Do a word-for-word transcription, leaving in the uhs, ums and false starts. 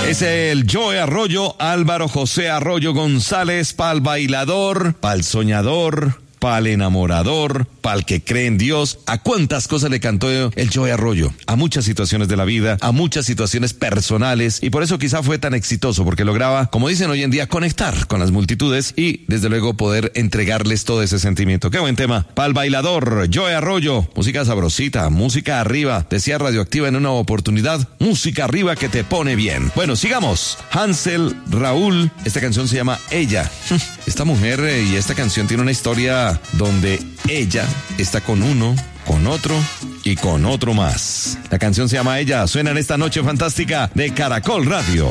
Es el Joe Arroyo, Álvaro José Arroyo González, pa'l bailador, pa'l soñador, pa'l enamorador, pa'l que cree en Dios. ¿A cuántas cosas le cantó el Joe Arroyo? A muchas situaciones de la vida, a muchas situaciones personales, y por eso quizá fue tan exitoso, porque lograba, como dicen hoy en día, conectar con las multitudes y desde luego poder entregarles todo ese sentimiento. Qué buen tema. Pa'l bailador, Joe Arroyo, música sabrosita, música arriba. Decía Radioactiva en una oportunidad, música arriba que te pone bien. Bueno, sigamos. Hansel, Raúl, esta canción se llama Ella. Esta mujer eh, y esta canción tiene una historia donde ella está con uno, con otro y con otro más. La canción se llama Ella. Suena en esta noche fantástica de Caracol Radio.